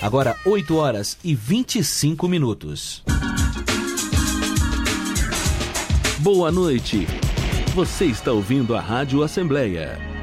Agora 8h25. Boa noite. Você está ouvindo a Rádio Assembleia